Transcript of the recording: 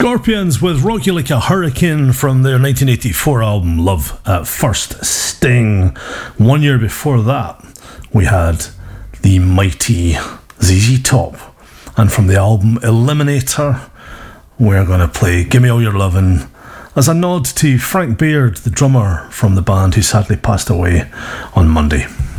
Scorpions with Rock You Like a Hurricane from their 1984 album Love at First Sting. 1 year before that, we had the mighty ZZ Top. And from the album Eliminator, we're going to play Gimme All Your Lovin' as a nod to Frank Beard, the drummer from the band who sadly passed away on Monday.